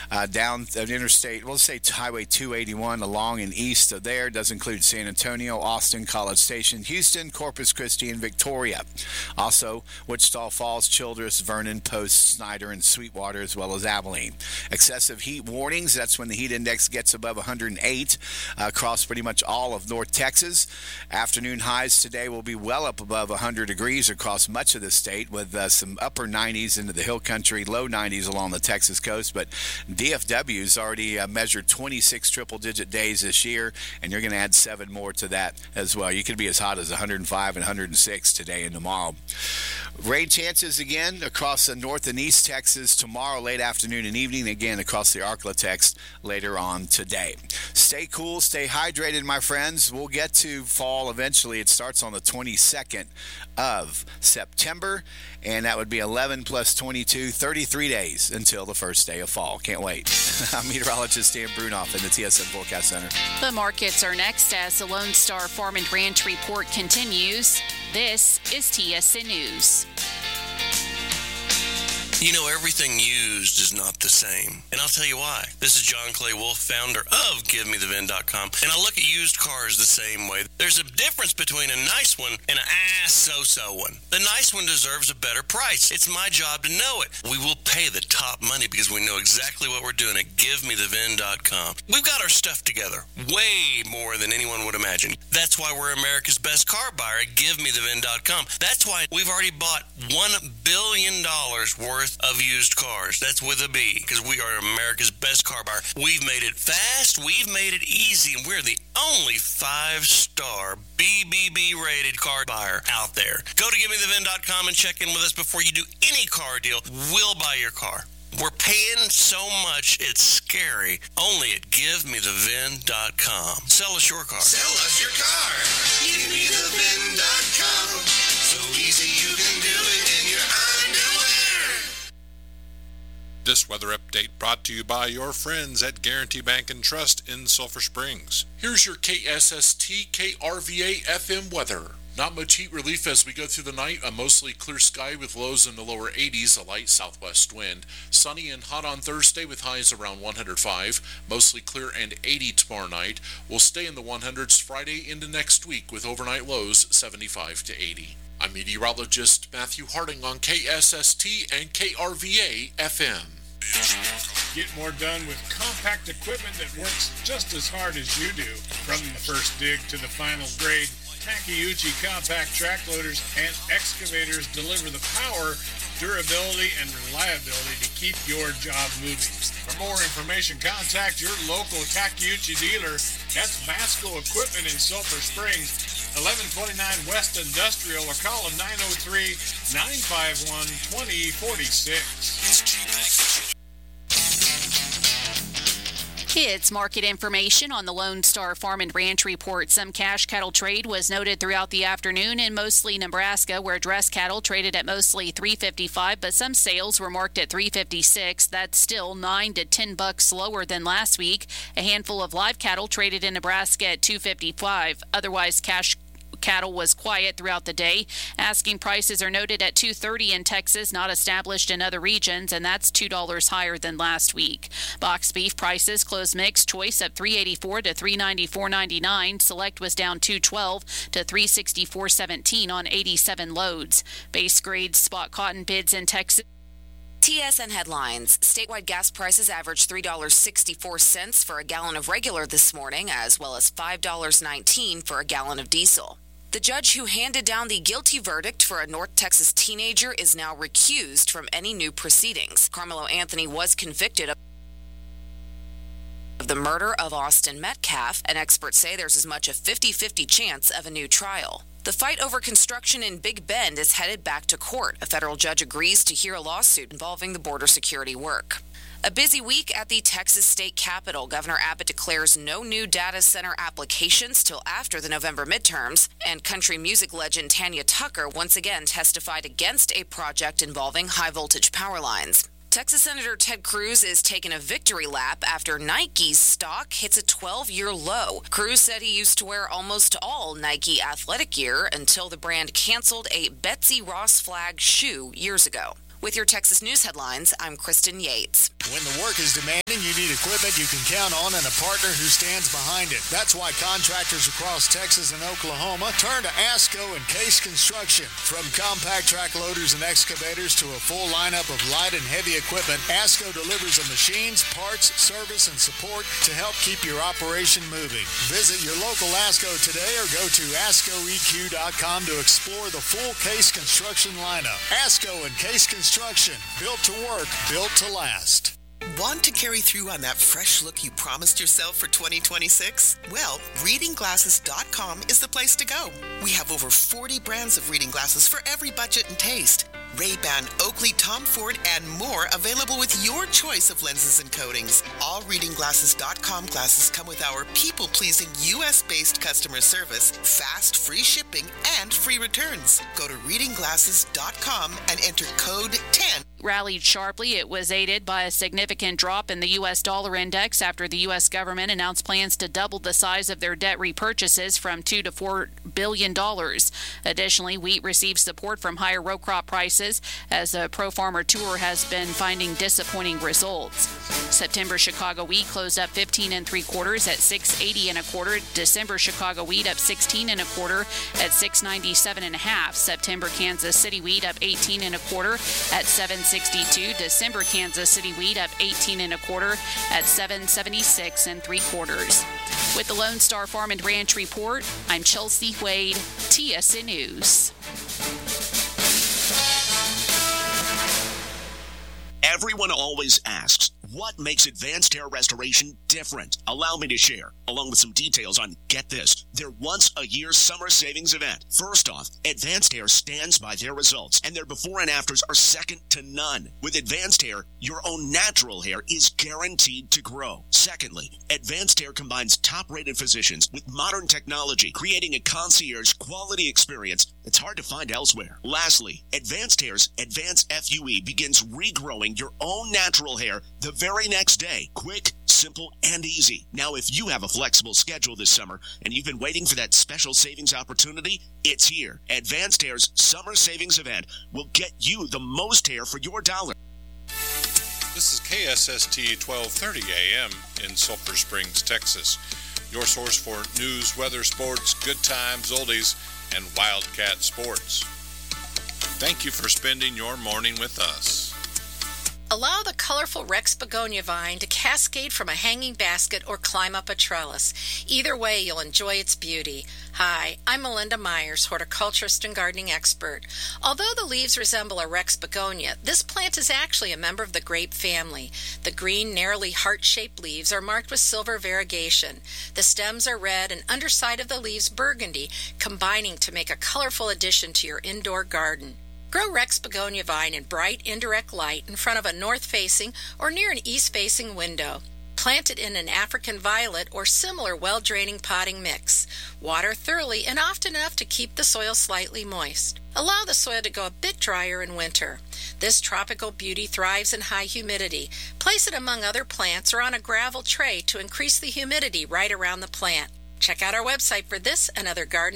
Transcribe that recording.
down an interstate, we'll say Highway 281 along and east of there. Does include San Antonio, Austin, College Station, Houston, Corpus Christi, and Victoria. Also, Wichita Falls, Childress, Vernon, Post, Snyder, and Sweetwater, as well as Abilene. Excessive heat warnings, that's when the heat index gets above 108 across pretty much all of North Texas. Afternoon highs today will be well up above 100 degrees across much of the state, with some upper 90s into the hill country, low 90s along the Texas coast. But DFW's already measured 26 triple-digit days this year, and you're going to add 7 more to that as well. You could be as hot as 105 and 106 today and tomorrow. Rain chances again across the north and east Texas tomorrow, late afternoon and evening, again across the Arklatex later on today. Stay cool, stay hydrated, my friends. We'll get to fall eventually. It starts on the 22nd of September, and that would be 11 plus 22, 33 days until the first day of fall. Can't wait. I'm meteorologist Dan Brunoff in the TSN Forecast Center. The markets are next as the Lone Star Farm and Ranch report continues. This is TSN News. You know, everything used is not the same. And I'll tell you why. This is John Clay Wolf, founder of GiveMeTheVin.com. And I look at used cars the same way. There's a difference between a nice one and an so-so one. The nice one deserves a better price. It's my job to know it. We will pay the top money because we know exactly what we're doing at GiveMeTheVin.com. We've got our stuff together way more than anyone would imagine. That's why we're America's best car buyer at GiveMeTheVin.com. That's why we've already bought $1 billion worth of used cars. That's with a B, because we are America's best car buyer. We've made it fast, we've made it easy, and we're the only 5-star BBB rated car buyer out there. Go to GiveMeTheVin.com and check in with us before you do any car deal. We'll buy your car. We're paying so much, it's scary. Only at GiveMeTheVin.com. Sell us your car. Sell us your car. GiveMeTheVin.com. So easy you can do it in your underwear. This weather update brought to you by your friends at Guarantee Bank and Trust in Sulphur Springs. Here's your KSST KRVA FM weather. Not much heat relief as we go through the night. A mostly clear sky with lows in the lower 80s, a light southwest wind. Sunny and hot on Thursday with highs around 105. Mostly clear and 80 tomorrow night. We'll stay in the 100s Friday into next week with overnight lows 75 to 80. I'm meteorologist Matthew Harding on KSST and KRVA FM. Get more done with compact equipment that works just as hard as you do. From the first dig to the final grade, Takeuchi compact track loaders and excavators deliver the power, durability, and reliability to keep your job moving. For more information, contact your local Takeuchi dealer. That's Masco Equipment in Sulphur Springs, 1129 West Industrial, or call them 903-951-2046. It's market information on the Lone Star Farm and Ranch report. Some cash cattle trade was noted throughout the afternoon in mostly Nebraska, where dress cattle traded at mostly $3.55, but some sales were marked at $3.56. That's still $9 to $10 lower than last week. A handful of live cattle traded in Nebraska at $2.55. Otherwise, cash cattle was quiet throughout the day. Asking prices are noted at $2.30 in Texas, not established in other regions, and that's $2 higher than last week. Box beef prices closed mixed, choice at $3.84 to $394.99. Select was down $2.12 to $364.17 on 87 loads. Base grade spot cotton bids in Texas. TSN headlines. Statewide gas prices averaged $3.64 for a gallon of regular this morning, as well as $5.19 for a gallon of diesel. The judge who handed down the guilty verdict for a North Texas teenager is now recused from any new proceedings. Carmelo Anthony was convicted of the murder of Austin Metcalf, and experts say there's as much a 50-50 chance of a new trial. The fight over construction in Big Bend is headed back to court. A federal judge agrees to hear a lawsuit involving the border security work. A busy week at the Texas State Capitol. Governor Abbott declares no new data center applications till after the November midterms, and country music legend Tanya Tucker once again testified against a project involving high-voltage power lines. Texas Senator Ted Cruz is taking a victory lap after Nike's stock hits a 12-year low. Cruz said he used to wear almost all Nike athletic gear until the brand canceled a Betsy Ross flag shoe years ago. With your Texas News headlines, I'm Kristen Yates. When the work is demanding, you need equipment you can count on and a partner who stands behind it. That's why contractors across Texas and Oklahoma turn to ASCO and Case Construction. From compact track loaders and excavators to a full lineup of light and heavy equipment, ASCO delivers the machines, parts, service, and support to help keep your operation moving. Visit your local ASCO today or go to ASCOEQ.com to explore the full Case Construction lineup. ASCO and Case Construction, built to work, built to last. Want to carry through on that fresh look you promised yourself for 2026? Well, readingglasses.com is the place to go. We have over 40 brands of reading glasses for every budget and taste. Ray-Ban, Oakley, Tom Ford, and more available with your choice of lenses and coatings. All readingglasses.com glasses come with our people-pleasing U.S.-based customer service, fast, free shipping, and free returns. Go to readingglasses.com and enter code 10. Rallied sharply. It was aided by a significant drop in the U.S. dollar index after the U.S. government announced plans to double the size of their debt repurchases from $2 to $4 billion. Additionally, wheat received support from higher row crop prices as the pro-farmer tour has been finding disappointing results. September Chicago wheat closed up 15 3/4 at $6.80 1/4. December Chicago wheat up 16 1/4 at $6.97 1/2. September Kansas City wheat up 18 1/4 at $7.62. December Kansas City wheat up 18 1/4 at $7.76 3/4. With the Lone Star Farm and Ranch Report, I'm Chelsea Wade, TSN News. Everyone always asks, what makes Advanced Hair Restoration different? Allow me to share, along with some details on, get this, their once-a-year summer savings event. First off, Advanced Hair stands by their results, and their before and afters are second to none. With Advanced Hair, your own natural hair is guaranteed to grow. Secondly, Advanced Hair combines top-rated physicians with modern technology, creating a concierge quality experience that's hard to find elsewhere. Lastly, Advanced Hair's Advanced FUE begins regrowing your own natural hair the very next day. Quick, simple, and easy. Now, if you have a flexible schedule this summer and you've been waiting for that special savings opportunity, it's here. Advanced Hair's Summer Savings Event will get you the most hair for your dollar. This is KSST 1230 AM in Sulphur Springs, Texas. Your source for news, weather, sports, good times, oldies, and Wildcat sports. Thank you for spending your morning with us. Allow the colorful Rex begonia vine to cascade from a hanging basket or climb up a trellis. Either way, you'll enjoy its beauty. Hi, I'm Melinda Myers, horticulturist and gardening expert. Although the leaves resemble a Rex begonia, this plant is actually a member of the grape family. The green, narrowly heart-shaped leaves are marked with silver variegation. The stems are red and underside of the leaves burgundy, combining to make a colorful addition to your indoor garden. Grow Rex begonia vine in bright, indirect light in front of a north-facing or near an east-facing window. Plant it in an African violet or similar well-draining potting mix. Water thoroughly and often enough to keep the soil slightly moist. Allow the soil to go a bit drier in winter. This tropical beauty thrives in high humidity. Place it among other plants or on a gravel tray to increase the humidity right around the plant. Check out our website for this and other garden